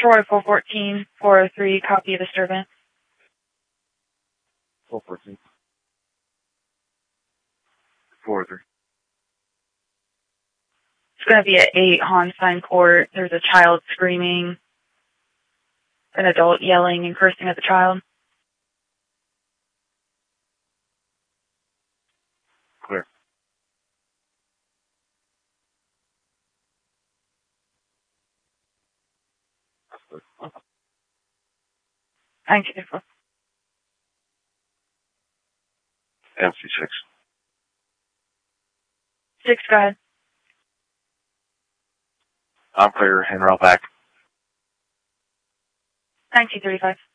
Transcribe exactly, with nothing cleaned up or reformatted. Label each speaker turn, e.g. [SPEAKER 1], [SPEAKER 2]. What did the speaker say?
[SPEAKER 1] Troy four fourteen, four oh three, copy of disturbance.
[SPEAKER 2] four fourteen. four oh three.
[SPEAKER 1] It's going to be at eight Honstein Court. There's a child screaming, an adult yelling and cursing at the child.
[SPEAKER 2] Clear.
[SPEAKER 1] Thank you.
[SPEAKER 2] M C six.
[SPEAKER 1] Six, go ahead.
[SPEAKER 2] I'm clear, and route back.
[SPEAKER 1] nineteen thirty-five.